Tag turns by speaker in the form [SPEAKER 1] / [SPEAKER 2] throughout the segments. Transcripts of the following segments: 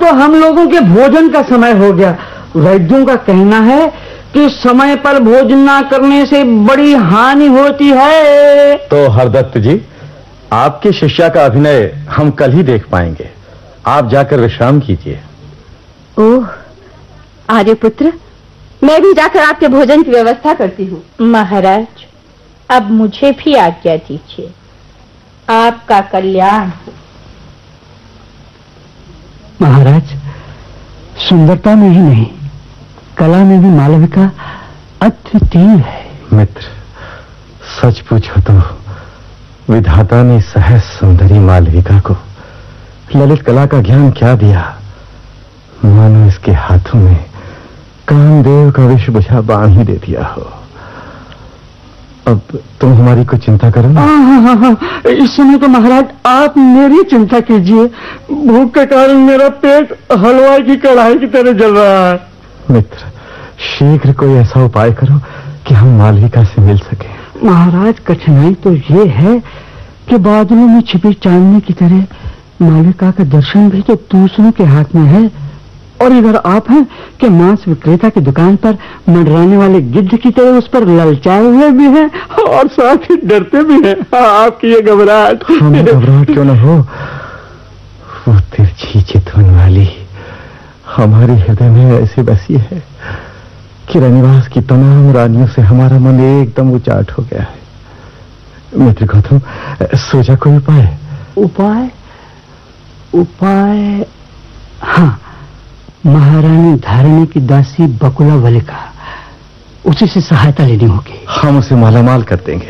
[SPEAKER 1] तो हम लोगों के भोजन का समय हो गया। वैद्यों का कहना है कि समय पर भोजन ना करने से बड़ी हानि होती है।
[SPEAKER 2] तो हरदत्त जी, आपकी शिष्या का अभिनय हम कल ही देख पाएंगे। आप जाकर विश्राम कीजिए।
[SPEAKER 3] ओह आर्यपुत्र, मैं भी जाकर आपके भोजन की व्यवस्था करती हूँ।
[SPEAKER 4] महाराज, अब मुझे भी आज्ञा दीजिए। आपका कल्याण हो।
[SPEAKER 1] महाराज, सुंदरता में ही नहीं, कला में भी मालविका अद्वितीय है।
[SPEAKER 2] मित्र, सच पूछो तो विधाता ने सहज सुंदरी मालविका को ललित कला का ज्ञान क्या दिया। मानो इसके हाथों में कामदेव का विष बुझा बाण ही दे दिया हो। अब तुम हमारी कोई चिंता करो ना।
[SPEAKER 1] हाँ, इस समय तो महाराज आप मेरी चिंता कीजिए। भूख के कारण मेरा पेट हलवाई की कढ़ाई की तरह जल रहा है।
[SPEAKER 2] मित्र, शीघ्र कोई ऐसा उपाय करो कि हम मालविका से मिल सके।
[SPEAKER 1] महाराज, कठिनाई तो ये है कि बादलों में छिपी चांदनी की तरह मालविका का दर्शन भी तो दूसरों के हाथ में है। और इधर आप हैं कि मांस विक्रेता की दुकान पर मंडराने वाले गिद्ध की तरह उस पर ललचाए हुए भी हैं और साथ ही डरते भी हैं। आपकी ये घबराहट।
[SPEAKER 2] हमें घबराहट क्यों न हो, वो तिरछी चितवन वाली हमारे हृदय में ऐसे बसी है कि रनिवास की तमाम रानियों से हमारा मन एकदम उचाट हो गया है। मित्र गौतम, सोचा कोई उपाय?
[SPEAKER 1] उपाय हाँ, महारानी धारिणी की दासी बकुला वलिका, उसी से सहायता लेनी होगी।
[SPEAKER 2] हम उसे मालामाल कर देंगे।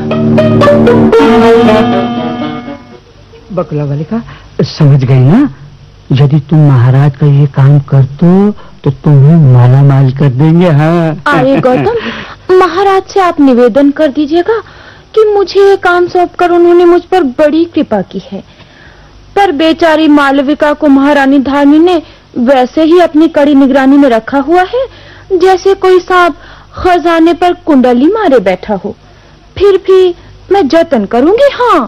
[SPEAKER 1] बकुला वलिका, समझ गई ना? यदि तुम महाराज का ये काम कर दो तो तुम्हें मालामाल कर देंगे। हाँ।
[SPEAKER 4] अरे गौतम, महाराज से आप निवेदन कर दीजिएगा कि मुझे ये काम सौंपकर उन्होंने मुझ पर बड़ी कृपा की है। पर बेचारी मालविका को महारानी धारिणी ने वैसे ही अपनी कड़ी निगरानी में रखा हुआ है, जैसे कोई सांप खजाने पर कुंडली मारे बैठा हो। फिर भी मैं जतन करूंगी। हाँ।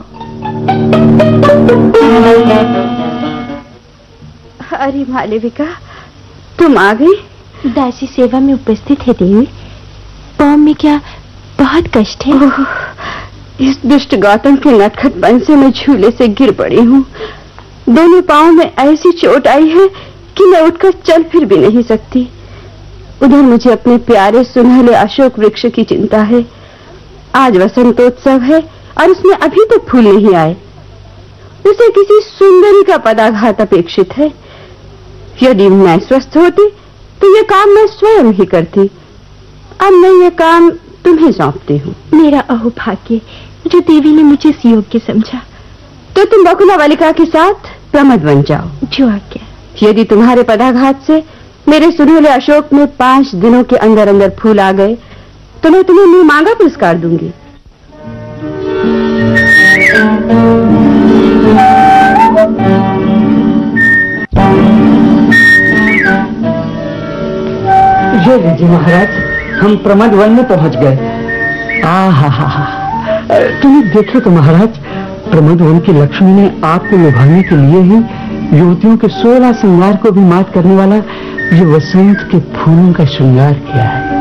[SPEAKER 3] अरे मालविका, तुम आ गई?
[SPEAKER 4] दासी सेवा में उपस्थित है देवी। पाँव में क्या बहुत कष्ट है?
[SPEAKER 3] इस दुष्ट गौतम के नटखटपन से मैं झूले से गिर पड़ी हूँ। दोनों पाँव में ऐसी चोट आई है कि मैं उठकर चल फिर भी नहीं सकती। उधर मुझे अपने प्यारे सुनहले अशोक वृक्ष की चिंता है। आज वसंतोत्सव है और उसमें अभी तक फूल नहीं आए। उसे किसी सुंदरी का पदाघात अपेक्षित है। यदि मैं स्वस्थ होती तो ये काम मैं स्वयं ही करती। अब मैं ये काम तुम्हें सौंपती हूँ।
[SPEAKER 4] मेरा अहोभाग्य जो देवी ने मुझे इस योग्य समझा।
[SPEAKER 3] तो तुम बकुला वलिका के साथ प्रमद बन जाओ।
[SPEAKER 4] जो आज्ञा।
[SPEAKER 3] यदि तुम्हारे पदाघात से मेरे सुनहले अशोक में 5 दिनों के अंदर अंदर फूल आ गए तो मैं तुम्हें मुंह मांगा पुरस्कार दूंगी।
[SPEAKER 1] ये लीजिए महाराज, हम प्रमद वन में पहुंच गए। तुम्हें देखो तो महाराज, प्रमद वन की लक्ष्मी ने आपको लुभाने के लिए ही युवतियों के 16 श्रृंगार को भी मात करने वाला ये वसंत के फूलों का श्रृंगार किया है।